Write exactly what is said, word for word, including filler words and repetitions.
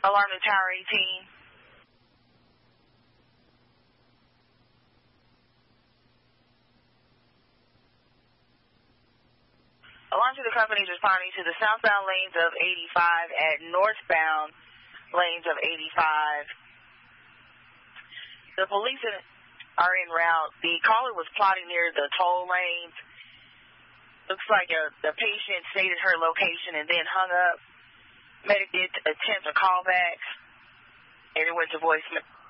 Alarm to Tower eighteen. Alarm to the companies responding to the southbound lanes of eighty-five at northbound lanes of eighty-five. The police are en route. The caller was plotting near the toll lanes. Looks like a, the patient stated her location and then hung up. Medic did attempt a callback, and it went to voicemail.